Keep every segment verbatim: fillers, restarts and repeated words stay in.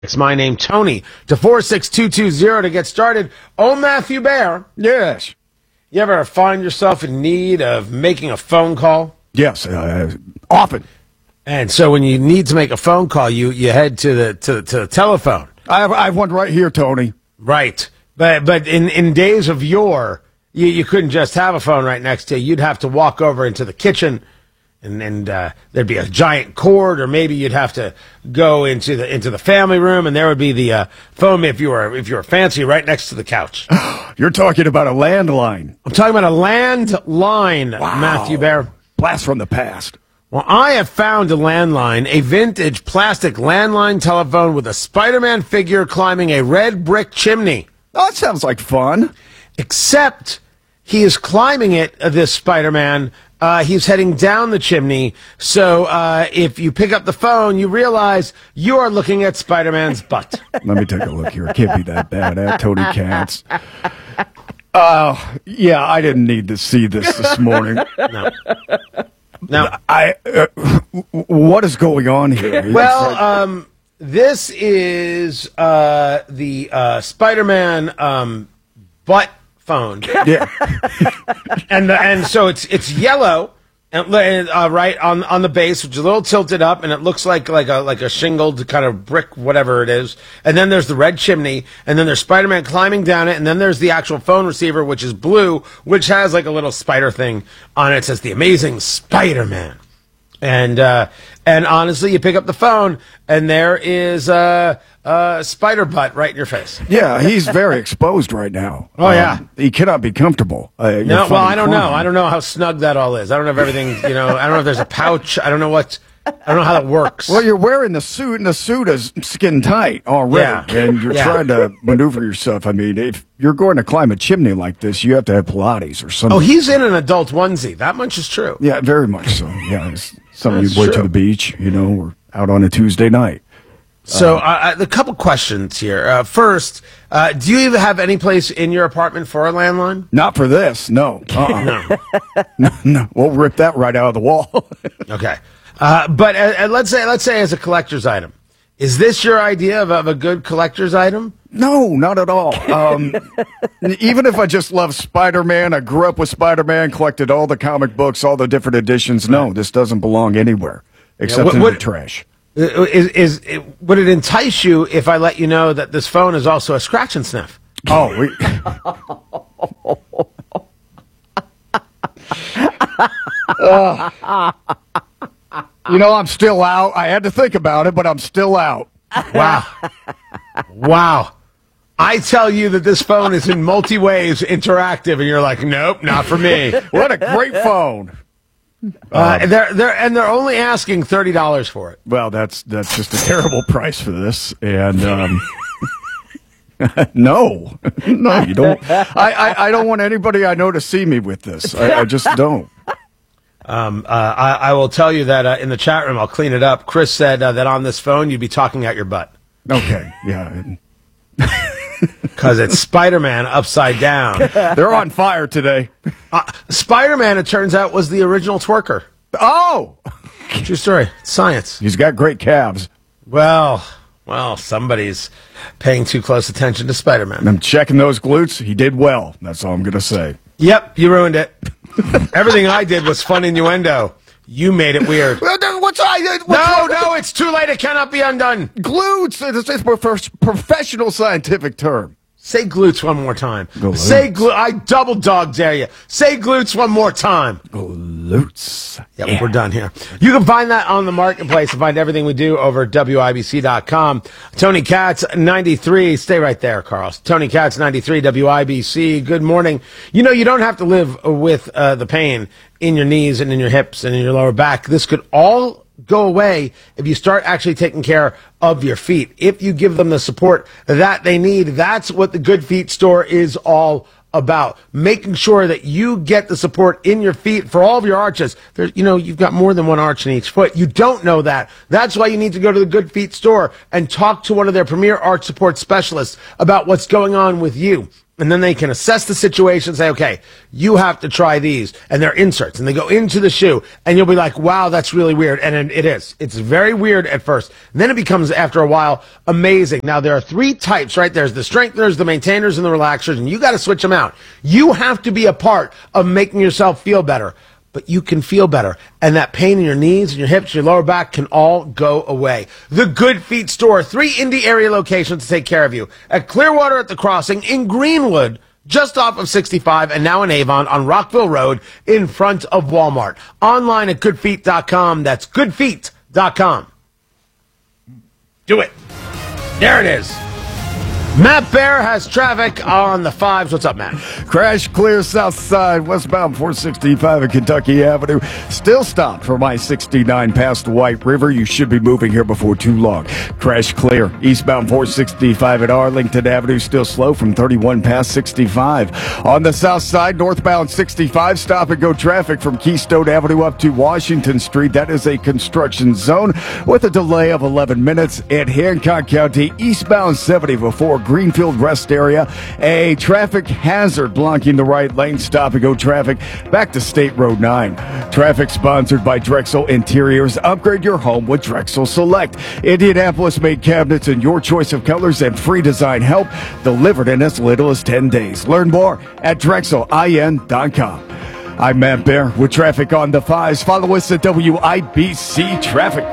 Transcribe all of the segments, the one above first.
It's my name, Tony, to four six two two zero to get started. Oh, Matthew Bear. Yes. You ever find yourself in need of making a phone call? Yes, uh, often. And so when you need to make a phone call, you, you head to the to, to the telephone. I have, I have one right here, Tony. Right. But but in, in days of yore, you, you couldn't just have a phone right next to you. You'd have to walk over into the kitchen, and, and uh, there'd be a giant cord, or maybe you'd have to go into the into the family room, and there would be the uh, phone if you were if you were fancy right next to the couch. You're talking about a landline. I'm talking about a landline, Wow. Matthew Bear. Blast from the past. Well, I have found a landline, a vintage plastic landline telephone with a Spider-Man figure climbing a red brick chimney. Oh, that sounds like fun. Except he is climbing it, uh, this Spider-Man. Uh, he's heading down the chimney. So uh, if you pick up the phone, you realize you are looking at Spider-Man's butt. Let me take a look here. It can't be that bad, eh, Tony Katz? Uh, yeah, I didn't need to see this this morning. No. Now, I, uh, what is going on here? well, um, this is uh, the uh, Spider-Man um, butt phone. Yeah. and the, and so it's it's yellow, and uh, right on on the base, which is a little tilted up, and it looks like like a like a shingled kind of brick, whatever it is. And then there's the red chimney, and then there's Spider-Man climbing down it, and then there's the actual phone receiver, which is blue, which has like a little spider thing on it. It says the Amazing Spider-Man. And uh, and honestly, you pick up the phone, and there is uh, uh, spider butt right in your face. Yeah, he's very exposed right now. Oh, yeah. Um, he cannot be comfortable. Uh, you're No, well, funny I don't know. clown. I don't know how snug that all is. I don't know if everything, you know, I don't know if there's a pouch. I don't know what, I don't know how that works. Well, you're wearing the suit, and the suit is skin tight already, Yeah. and you're Yeah. trying to maneuver yourself. I mean, if you're going to climb a chimney like this, you have to have Pilates or something. Oh, he's in an adult onesie. That much is true. Yeah, very much so. Yeah, it's something That's you'd wear to true. the beach, you know, or out on a Tuesday night. So, uh, a couple questions here. Uh, first, uh, do you even have any place in your apartment for a landline? Not for this, no. Uh-uh. No. no, no. We'll rip that right out of the wall. Okay. Uh, but uh, uh, let's say, let's say as a collector's item, is this your idea of, of a good collector's item? No, not at all. Um, even if I just love Spider-Man, I grew up with Spider-Man, collected all the comic books, all the different editions. No, this doesn't belong anywhere except what- in what- the trash. Uh, Is, is it, would it entice you if I let you know that this phone is also a scratch and sniff? Oh, we... Ugh. You know, I'm still out. I had to think about it, but I'm still out. Wow. Wow. I tell you that this phone is in multi-ways interactive, and you're like, nope, not for me. What a great phone. Uh, they're, they're, and they're only asking thirty dollars for it. Well, that's that's just a terrible price for this, and um, no, no, you don't. I, I, I don't want anybody I know to see me with this. I, I just don't. Um, uh, I, I will tell you that uh, in the chat room, I'll clean it up. Chris said uh, that on this phone, you'd be talking out your butt. Okay, yeah, Because it's Spider-Man upside down. they're on fire today. Uh, Spider-Man, it turns out, was the original twerker. Oh, True story. It's science. he's got great calves. Well, well, somebody's paying too close attention to Spider-Man. I'm checking those glutes. He did well. That's all I'm gonna say. Yep, you ruined it. Everything I did was fun innuendo. You made it weird. What's I? No, no, it's too late. It cannot be undone. Glutes. It's a prof- professional scientific term. Say glutes one more time. Glutes. Say glutes. I double dog dare you. Say glutes one more time. Glutes. Yep, yeah. We're done here. You can find that on the marketplace and find everything we do over at W I B C dot com. Tony Katz, ninety-three. Stay right there, Carl. Tony Katz, ninety-three, W I B C. Good morning. You know, you don't have to live with uh, the pain in your knees and in your hips and in your lower back. This could all go away if you start actually taking care of your feet. If you give them the support that they need, that's what the Good Feet store is all about. Making sure that you get the support in your feet for all of your arches. There's, you know, you've got more than one arch in each foot. You don't know that. That's why you need to go to the Good Feet store and talk to one of their premier arch support specialists about what's going on with you. And then they can assess the situation and say, okay, you have to try these. And they're inserts. And they go into the shoe. And you'll be like, wow, that's really weird. And it is. It's very weird at first. And then it becomes, after a while, amazing. Now, there are three types, right? There's the strengtheners, the maintainers, and the relaxers. And you got to switch them out. You have to be a part of making yourself feel better. But you can feel better. And that pain in your knees and your hips, your lower back can all go away. The Good Feet Store, three Indy area locations to take care of you. At Clearwater at the Crossing, in Greenwood, just off of sixty-five, and now in Avon on Rockville Road in front of Walmart. Online at good feet dot com. That's good feet dot com. Do it. There it is. Matt Bear has traffic on the fives. What's up, Matt? Crash clear south side, westbound four sixty-five at Kentucky Avenue. Still stopped from I sixty-nine past White River. You should be moving here before too long. Crash clear eastbound four sixty-five at Arlington Avenue. Still slow from thirty-one past sixty-five. On the south side, northbound sixty-five, stop and go traffic from Keystone Avenue up to Washington Street. That is a construction zone with a delay of eleven minutes. At Hancock County, eastbound seventy before Greenfield Rest Area, a traffic hazard blocking the right lane. Stop and go traffic back to State Road nine. Traffic sponsored by Drexel Interiors. Upgrade your home with Drexel Select. Indianapolis made cabinets in your choice of colors and free design help delivered in as little as ten days. Learn more at drexel I N dot com. I'm Matt Bear with traffic on the fives. Follow us at W I B C Traffic.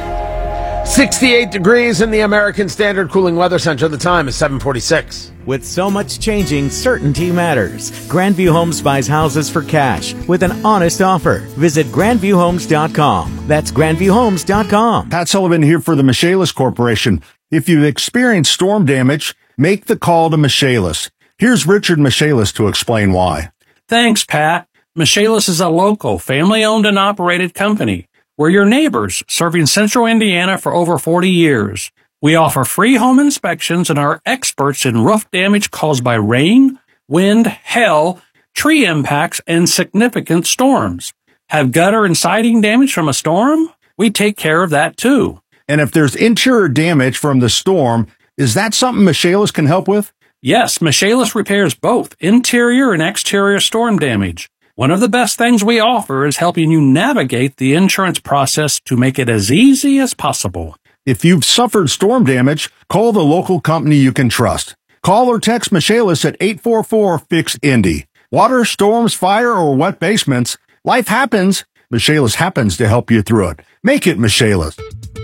sixty-eight degrees in the American Standard Cooling Weather Center. The time is seven forty-six. With so much changing, certainty matters. Grandview Homes buys houses for cash with an honest offer. Visit grandview homes dot com. That's grandview homes dot com. Pat Sullivan here for the Michaelis Corporation. If you've experienced storm damage, make the call to Michaelis. Here's Richard Michaelis to explain why. Thanks, Pat. Michaelis is a local, family-owned and operated company. We're your neighbors, serving Central Indiana for over forty years. We offer free home inspections and are experts in roof damage caused by rain, wind, hail, tree impacts, and significant storms. Have gutter and siding damage from a storm? We take care of that too. And if there's interior damage from the storm, is that something Michaelis can help with? Yes, Michaelis repairs both interior and exterior storm damage. One of the best things we offer is helping you navigate the insurance process to make it as easy as possible. If you've suffered storm damage, call the local company you can trust. Call or text Michaelis at eight four four, F I X, Indy. Water, storms, fire, or wet basements, life happens. Michaelis happens to help you through it. Make it Michaelis.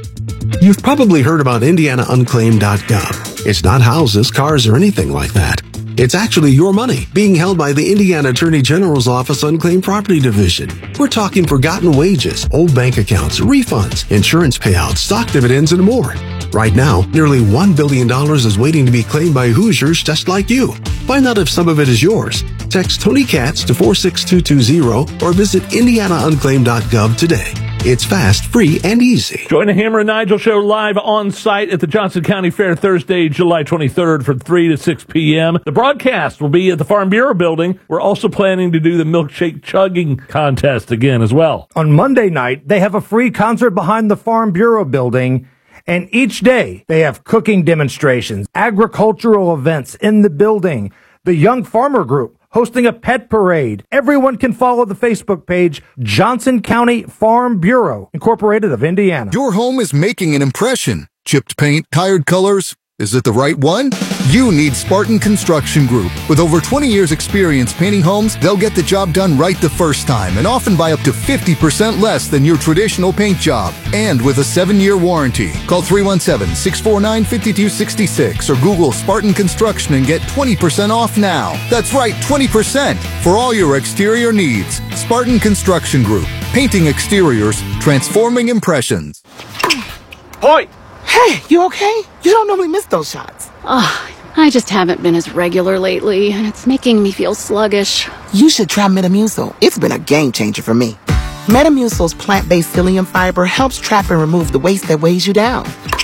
You've probably heard about indiana unclaimed dot gov. It's not houses, cars, or anything like that. It's actually your money being held by the Indiana Attorney General's Office Unclaimed Property Division. We're talking forgotten wages, old bank accounts, refunds, insurance payouts, stock dividends, and more. Right now, nearly one billion dollars is waiting to be claimed by Hoosiers just like you. Find out if some of it is yours. Text Tony Katz to four six two two zero or visit indiana unclaimed dot gov today. It's fast, free, and easy. Join the Hammer and Nigel Show live on site at the Johnson County Fair Thursday, July twenty-third from three to six p.m. The broadcast will be at the Farm Bureau building. We're also planning to do the milkshake chugging contest again as well. On Monday night, they have a free concert behind the Farm Bureau building. And each day, they have cooking demonstrations, agricultural events in the building, the Young Farmer Group hosting a pet parade. Everyone can follow the Facebook page, Johnson County Farm Bureau, Incorporated of Indiana. Your home is making an impression. Chipped paint, tired colors. Is it the right one? You need Spartan Construction Group. With over twenty years experience painting homes, they'll get the job done right the first time and often by up to fifty percent less than your traditional paint job. And with a seven-year warranty. Call three one seven, six four nine, five two six six or Google Spartan Construction and get twenty percent off now. That's right, twenty percent for all your exterior needs. Spartan Construction Group. Painting exteriors, transforming impressions. Hoy! Hey, you okay? You don't normally miss those shots. Oh, I just haven't been as regular lately, and it's making me feel sluggish. You should try Metamucil. It's been a game changer for me. Metamucil's plant-based psyllium fiber helps trap and remove the waste that weighs you down.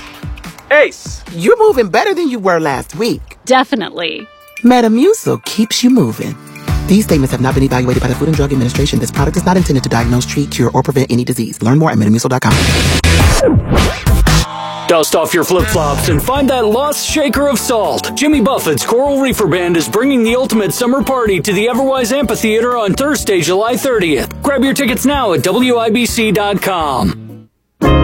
Ace! You're moving better than you were last week. Definitely. Metamucil keeps you moving. These statements have not been evaluated by the Food and Drug Administration. This product is not intended to diagnose, treat, cure, or prevent any disease. Learn more at metamucil dot com. Dust off your flip-flops and find that lost shaker of salt. Jimmy Buffett's Coral Reefer Band is bringing the ultimate summer party to the Everwise Amphitheater on Thursday, July thirtieth. Grab your tickets now at W I B C dot com.